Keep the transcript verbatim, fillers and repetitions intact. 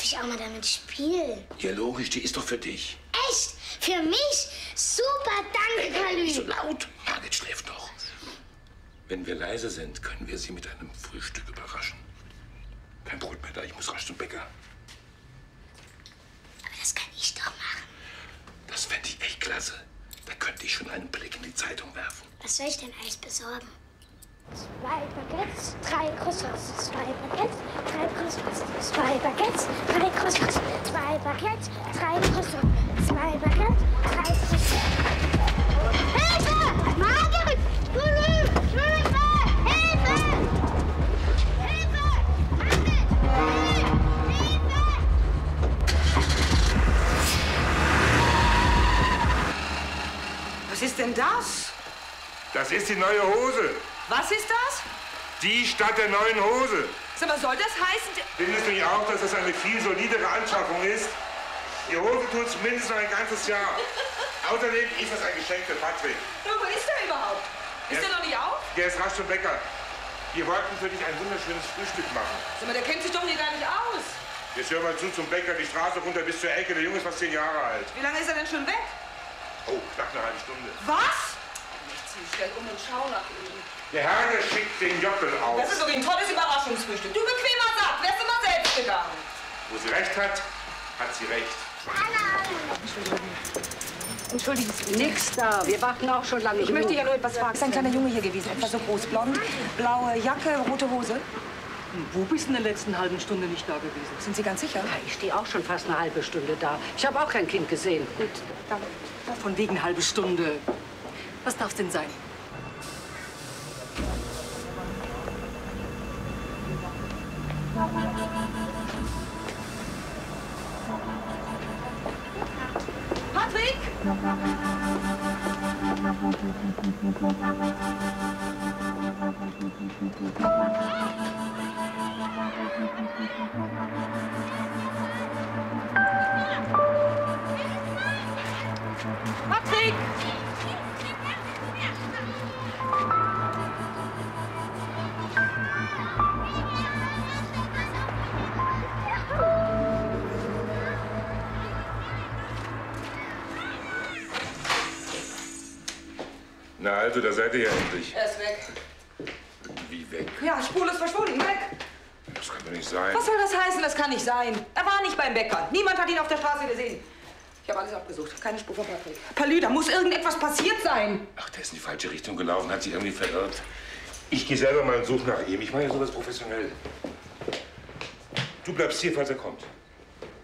ich auch mal damit spielen? Ja, logisch, die ist doch für dich. Echt? Für mich? Super, danke, Palü. Nicht so laut. Margit schläft noch. Wenn wir leise sind, können wir sie mit einem Frühstück überraschen. Kein Brot mehr da, ich muss rasch zum Bäcker. Aber das kann ich doch machen. Das fände ich echt klasse. Da könnte ich schon einen Blick in die Zeitung werfen. Was soll ich denn alles besorgen? Zwei Baguettes, drei Croissants, zwei Baguettes, drei Croissants, zwei Baguettes, drei Croissants, zwei Baguettes, drei Croissants, zwei Baguettes, drei Croissants. Hilfe! Margit! Hilfe! Hilfe! Hilfe! Hilfe! Margit! Hilfe! Was ist denn das? Das ist die neue Hose. Was ist das? Die statt der neuen Hose. Sag mal, soll das heißen... Findest du nicht auch, dass das eine viel solidere Anschaffung ist? Die Hose tut's mindestens noch ein ganzes Jahr. Außerdem ist das ein Geschenk für Patrick. Ja, wo ist der überhaupt? Ist der, der noch nicht auf? Der ist rasch zum Bäcker. Wir wollten für dich ein wunderschönes Frühstück machen. Sag mal, der kennt sich doch hier gar nicht aus. Jetzt hör mal zu zum Bäcker, die Straße runter bis zur Ecke. Der Junge ist fast zehn Jahre alt. Wie lange ist er denn schon weg? Oh, knapp eine halbe Stunde. Was? Ich zieh schnell um und schau nach ihm. Der Herr, der schickt den Joppel aus. Das ist doch ein tolles Überraschungsfrühstück. Du bequemer Sack, wärst du mal selbst gegangen. Wo sie recht hat, hat sie recht. Entschuldigen Sie. Nix da. Wir warten auch schon lange. Ich möchte ja nur etwas fragen. Ist ein kleiner Junge hier gewesen, etwa so groß, blond, blaue Jacke, rote Hose? Wo bist du in der letzten halben Stunde nicht da gewesen? Sind Sie ganz sicher? Ja, ich stehe auch schon fast eine halbe Stunde da. Ich habe auch kein Kind gesehen. Gut, dann. Von wegen halbe Stunde. Was darf's denn sein? Patrick! Patrick! Na also, da seid ihr ja endlich. Er ist weg. Wie weg? Ja, spurlos verschwunden, weg. Das kann doch nicht sein. Was soll das heißen? Das kann nicht sein. Er war nicht beim Bäcker. Niemand hat ihn auf der Straße gesehen. Ich habe alles abgesucht. Keine Spur von Patrick. Palü, da muss irgendetwas passiert sein. Ach, der ist in die falsche Richtung gelaufen, hat sich irgendwie verirrt. Ich gehe selber mal und suche nach ihm. Ich mache ja sowas professionell. Du bleibst hier, falls er kommt.